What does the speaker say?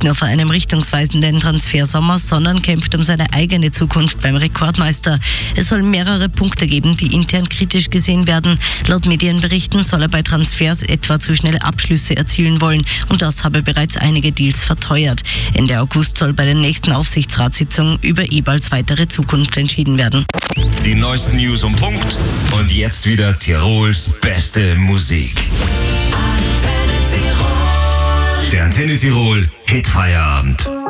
nicht nur vor einem richtungsweisenden Transfersommer, sondern kämpft um seine eigene Zukunft beim Rekordmeister. Es soll mehrere Punkte geben, die intern kritisch gesehen werden. Laut Medienberichten soll er bei Transfers etwa zu schnell Abschlüsse erzielen wollen und das habe bereits einige Deals verteuert. Ende August soll bei der nächsten Aufsichtsratssitzung über Eballs weitere Zukunft entschieden werden. Die neuesten News um Punkt und jetzt wieder Tirols beste Musik. Der Antenne Tirol Hitfeierabend.